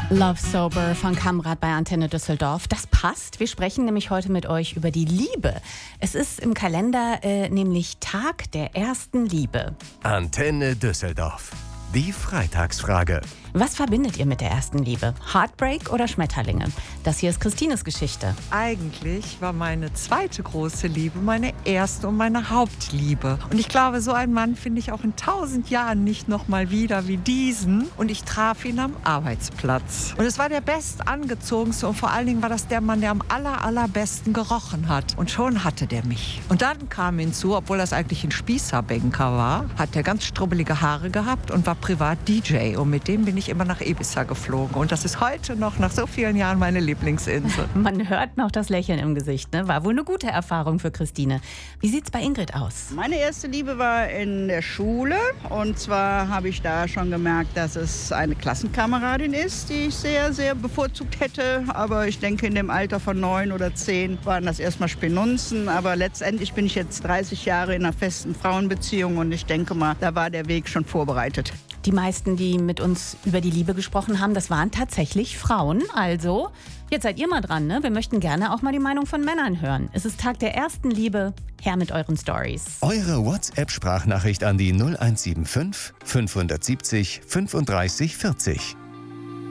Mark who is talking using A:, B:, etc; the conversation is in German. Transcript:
A: Love Sober von Kamrat bei Antenne Düsseldorf. Das passt. Wir sprechen nämlich heute mit euch über die Liebe. Es ist im Kalender nämlich Tag der ersten Liebe.
B: Antenne Düsseldorf. Die Freitagsfrage.
A: Was verbindet ihr mit der ersten Liebe? Heartbreak oder Schmetterlinge? Das hier ist Christines Geschichte.
C: Eigentlich war meine zweite große Liebe meine erste und meine Hauptliebe. Und ich glaube, so einen Mann finde ich auch in 1000 Jahren nicht noch mal wieder wie diesen. Und ich traf ihn am Arbeitsplatz. Und es war der bestangezogenste und vor allen Dingen war das der Mann, der am allerbesten gerochen hat. Und schon hatte der mich. Und dann kam hinzu, obwohl das eigentlich ein Spießerbanker war, hat er ganz strubbelige Haare gehabt und war privat DJ. Und mit dem bin ich immer nach Ibiza geflogen. Und das ist heute noch, nach so vielen Jahren, meine Lieblingsinsel.
A: Man hört noch das Lächeln im Gesicht, ne? War wohl eine gute Erfahrung für Christine. Wie sieht's bei Ingrid aus?
D: Meine erste Liebe war in der Schule. Und zwar habe ich da schon gemerkt, dass es eine Klassenkameradin ist, die ich sehr, sehr bevorzugt hätte. Aber ich denke, in dem Alter von 9 oder 10 waren das erstmal Spinunzen. Aber letztendlich bin ich jetzt 30 Jahre in einer festen Frauenbeziehung. Und ich denke mal, da war der Weg schon vorbereitet.
A: Die meisten, die mit uns über die Liebe gesprochen haben, das waren tatsächlich Frauen. Also, jetzt seid ihr mal dran, ne? Wir möchten gerne auch mal die Meinung von Männern hören. Es ist Tag der ersten Liebe. Her mit euren Stories.
B: Eure WhatsApp-Sprachnachricht an die 0175 570 35 40.